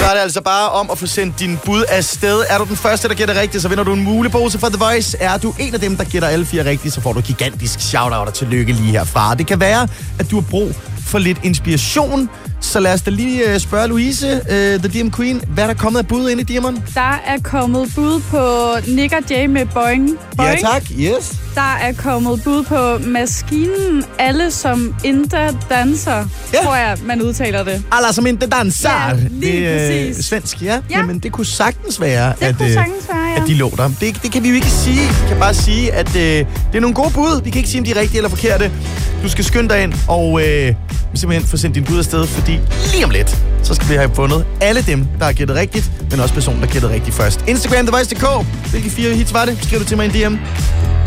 var det altså bare om at få sendt din bud afsted. Er du den første, der gætter rigtigt, så vinder du en mulepose fra The Voice. Er du en af dem, der gætter alle 4 rigtigt, så får du gigantisk shout-out og tillykke lige herfra. Det kan være, at du har brug for lidt inspiration. Så lad os da lige spørge Louise, The DM Queen, hvad er der kommet af bud inde i DM'eren? Der er kommet bud på Nick og Jay med Boing. Ja tak, yes. Der er kommet bud på Maskinen, alle som Inda danser, tror jeg, man udtaler det. Alla som Inda danser. Ja, lige præcis. Svensk, ja. Jamen, det kunne sagtens være, at de lå der. Det kan vi jo ikke sige. Vi kan bare sige, at det er nogle gode bud. Vi kan ikke sige, om de er rigtige eller forkerte. Du skal skynde dig ind og simpelthen få sendt din bud afsted, fordi lige om lidt, så skal vi have fundet alle dem, der har gættet rigtigt, men også personen, der gættede rigtigt først. Instagram, TheVoice.dk. Hvilke 4 hits var det? Skriv det til mig i en DM.